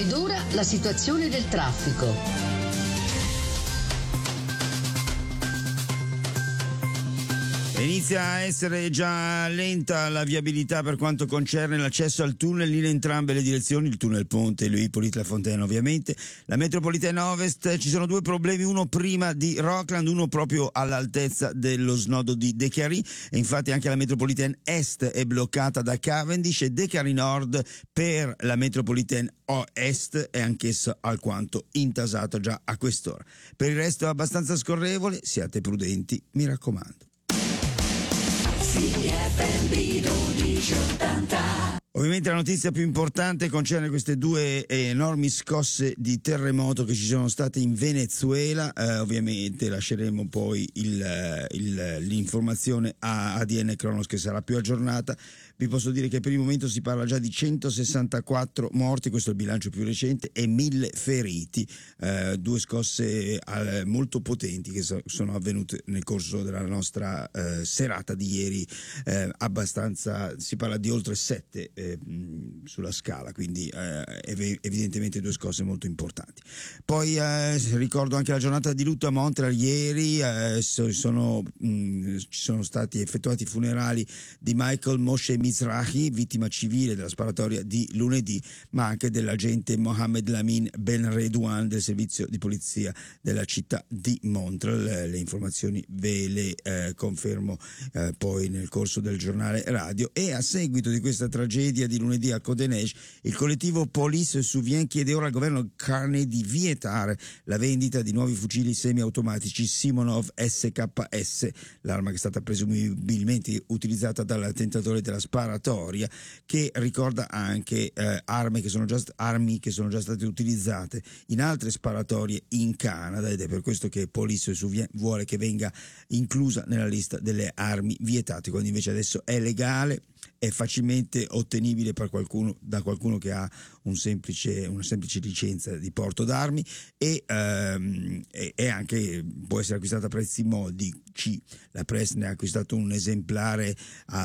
Ed ora la situazione del traffico. Inizia a essere già lenta la viabilità per quanto concerne l'accesso al tunnel in entrambe le direzioni, il tunnel Ponte e Louis-Hippolyte Lafontaine ovviamente. La metropolitana Ovest, ci sono due problemi, uno prima di Rockland, uno proprio all'altezza dello snodo di Décarie, e infatti anche la metropolitana Est è bloccata da Cavendish, e Décarie Nord per la metropolitana Est è anch'essa alquanto intasata già a quest'ora. Per il resto è abbastanza scorrevole, siate prudenti, mi raccomando. CFM 1280. Ovviamente la notizia più importante concerne queste due enormi scosse di terremoto che ci sono state in Venezuela. Ovviamente lasceremo poi l'informazione a ADN Kronos, che sarà più aggiornata. Vi posso dire che per il momento si parla già di 164 morti, questo è il bilancio più recente, e 1000 feriti. Due scosse molto potenti che sono avvenute nel corso della nostra serata di ieri. Abbastanza, si parla di oltre 7 sulla scala, quindi evidentemente due scosse molto importanti. Poi ricordo anche la giornata di lutto a Montreal ieri. Ci sono stati effettuati i funerali di Michael Moshe Mizrahi, vittima civile della sparatoria di lunedì, ma anche dell'agente Mohamed Lamin Ben Redouan del servizio di polizia della città di Montreal. Le informazioni ve le confermo poi nel corso del giornale radio. E a seguito di questa tragedia di lunedì a Côte-des-Neiges, il collettivo Police Souvien chiede ora al governo Carney di vietare la vendita di nuovi fucili semiautomatici Simonov SKS, l'arma che è stata presumibilmente utilizzata dall'attentatore della sparatoria, che ricorda anche armi che sono già state utilizzate in altre sparatorie in Canada, ed è per questo che Police Souvien vuole che venga inclusa nella lista delle armi vietate, quando invece adesso è legale, è facilmente ottenibile da qualcuno che ha una semplice licenza di porto d'armi, e anche può essere acquistata a prezzi modici. La Press ne ha acquistato un esemplare